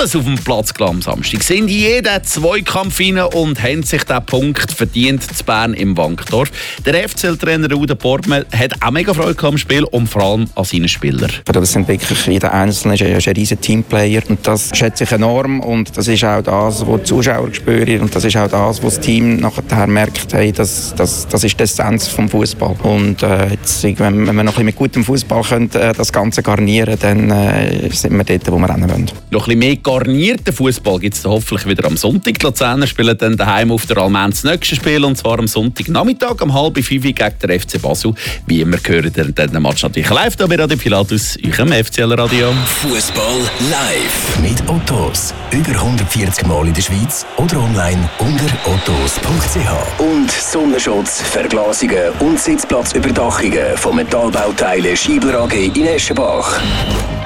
alles auf dem Platz gelassen am Samstag. Sind in jeden Zweikampf rein und haben sich diesen Punkt verdient zu Bern im Wankdorf. Der FCL-Trainer Ude Borgmann hat auch mega Freude am Spiel und vor allem an seinen Spielern. Das sind wirklich jeder Einzelne ist ein riesen Teamplayer und das schätze ich enorm und das ist auch das, was die Zuschauer spüren und das ist auch das, was das Team nachher merkt, hey, das ist die Essenz vom Fußball. Und jetzt, wenn wir noch ein bisschen mit gutem Fußball das Ganze garnieren, dann sind wir dort, wo wir hin wollen. Noch ein bisschen mehr garnierten Fußball gibt es hoffentlich wieder am Sonntag. Die Luzerner spielen dann daheim auf der Almenz das nächste Spiel, und zwar am Sonntagnachmittag um 4:30 gegen den FC Basel. Wie immer hören ihr den Match natürlich live hier bei Radio Pilatus, eurem FCL-Radio. Fußball live mit Ottos. Über 140 Mal in der Schweiz oder online unter ottos.ch. Und Sonnenschutz, Verglasungen und Sitzplatzüberdachungen von Metallbauteilen Schiebler AG in Eschenbach.